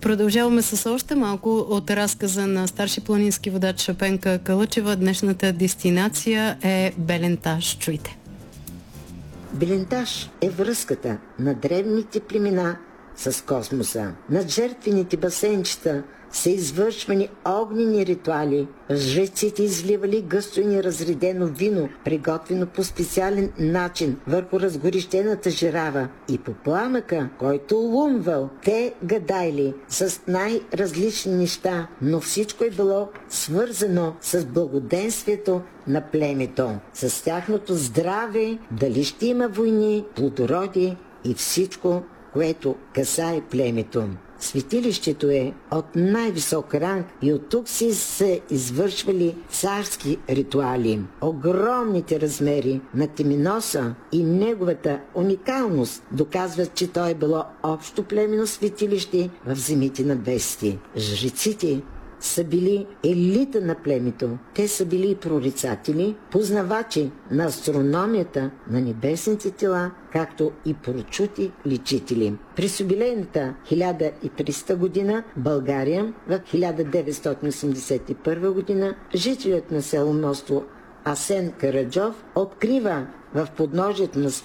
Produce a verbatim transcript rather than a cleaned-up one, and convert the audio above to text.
Продължаваме с още малко от разказа на старши планински водач Пенка Калъчева. Днешната дестинация е Беленташ. Чуйте. Беленташ е връзката на древните племена с космоса. Над жертвените басейнчета са извършвани огнени ритуали. Жреците изливали гъсто и неразредено вино, приготвено по специален начин върху разгорещената жерава, и по пламъка, който лумвал, те гадайли с най-различни неща, но всичко е било свързано с благоденствието на племето, с тяхното здраве, дали ще има войни, плодороди и всичко, което касае племето. Светилището е от най-висок ранг и от тук си се извършвали царски ритуали. Огромните размери на Теминоса и неговата уникалност доказват, че то е било общо племенно светилище в земите на Вести. Жреците са били елита на племето. Те са били прорицатели, познавачи на астрономията, на небесните тела, както и прочути лечители. През юбилейната хиляда и триста година България, в хиляда деветстотин осемдесет и първа година, жителят на село Мостово Асен Караджов открива в подножието на